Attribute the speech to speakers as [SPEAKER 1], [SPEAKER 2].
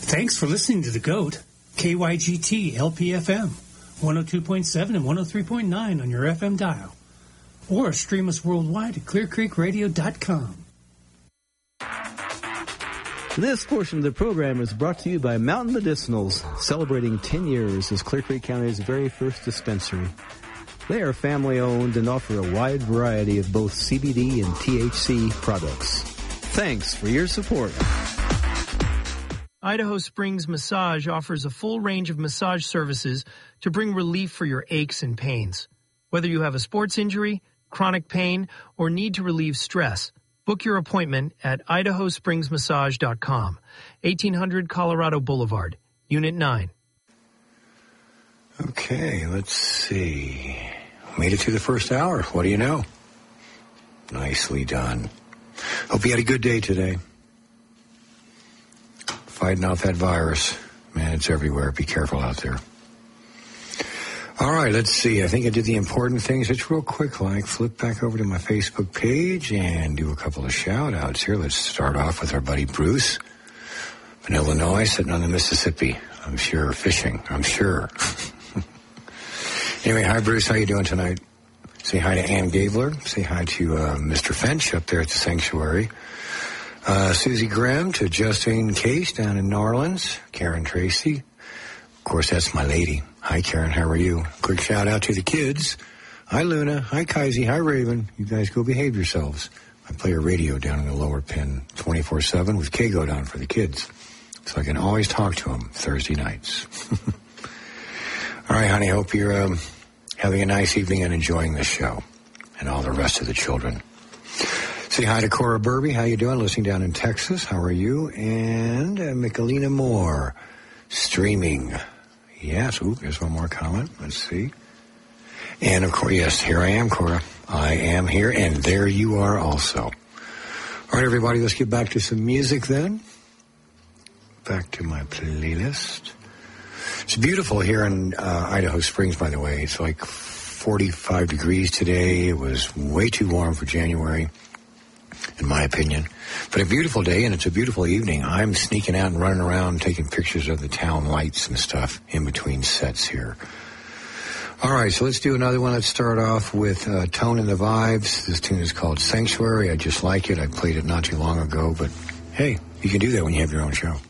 [SPEAKER 1] Thanks for listening to The GOAT, KYGT LPFM, 102.7 and 103.9 on your FM dial. Or stream us worldwide at clearcreekradio.com.
[SPEAKER 2] This portion of the program is brought to you by Mountain Medicinals, celebrating 10 years as Clear Creek County's very first dispensary. They are family-owned and offer a wide variety of both CBD and THC products. Thanks for your support.
[SPEAKER 3] Idaho Springs Massage offers a full range of massage services to bring relief for your aches and pains. Whether you have a sports injury, chronic pain, or need to relieve stress, book your appointment at idahospringsmassage.com, 1800 Colorado Boulevard, Unit 9.
[SPEAKER 4] Okay, let's see. Made it to the first hour. What do you know? Nicely done. Hope you had a good day today. Fighting off that virus. Man, it's everywhere. Be careful out there. All right, let's see. I think I did the important things. It's real quick, like flip back over to my Facebook page and do a couple of shout-outs here. Let's start off with our buddy Bruce in Illinois, sitting on the Mississippi. I'm sure, fishing. I'm sure. Anyway, hi, Bruce. How you doing tonight? Say hi to Ann Gabler. Say hi to Mr. Finch up there at the sanctuary. Susie Grimm, to Justine Case down in New Orleans. Karen Tracy. Of course, that's my lady. Hi, Karen. How are you? Quick shout out to the kids. Hi, Luna. Hi, Kaisi. Hi, Raven. You guys go behave yourselves. I play a radio down in the lower pin 24/7 with Kago down for the kids. So I can always talk to them Thursday nights. All right, honey. Hope you're having a nice evening and enjoying this show. And all the rest of the children. Say hi to Cora Burby. How you doing? Listening down in Texas. How are you? And Michelina Moore. Streaming. Yes. Ooh, there's one more comment. Let's see. And, of course, yes, here I am, Cora. I am here, and there you are also. All right, everybody, let's get back to some music then. Back to my playlist. It's beautiful here in Idaho Springs, by the way. It's like 45 degrees today. It was way too warm for January, in my opinion. But a beautiful day, and it's a beautiful evening. I'm sneaking out and running around taking pictures of the town lights and stuff in between sets here. All right, so let's do another one. Let's start off with Tone and the Vibes. This tune is called Sanctuary. I just like it. I played it not too long ago, but hey, you can do that when you have your own show.